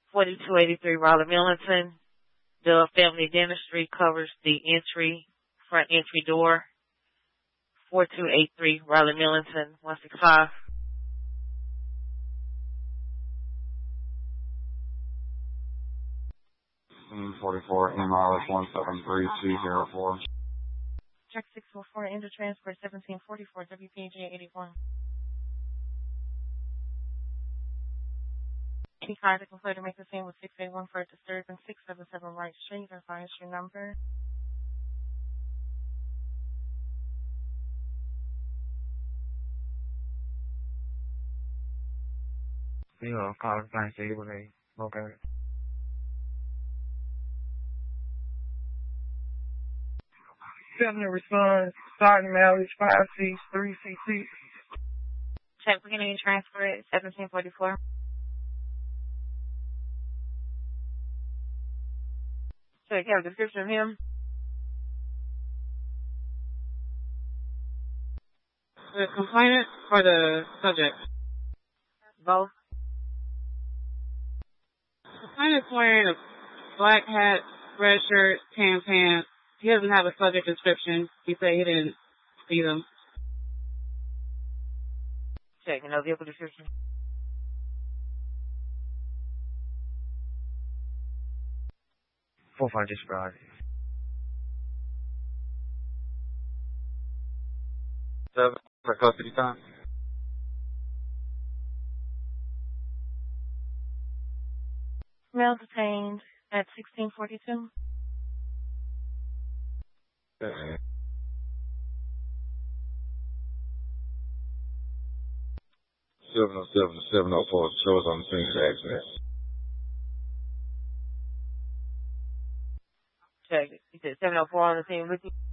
4283 Raleigh Millington. The family dentistry covers the front entry door. 4283 Raleigh Millington, 165. 44 MRS 173204. Check 604, Ender Transport 1744, WPG 81. Any car that can play to make the same with 681 for a disturbance, 677 Wright Street, or finds your number. Call Flying City with a located. Seven response, starting mileage 563CC. Check beginning transport 1744. Check, have a description of him. The complainant or the subject? Both. The complainant's wearing a black hat, red shirt, tan pants. He doesn't have a subject description. He said he didn't see them. Check, no vehicle description. Four five described. 7 for custody time. Male detained at 1642. 707 to 704 shows on the scene of the accident. Check. You said 704 on the scene with you?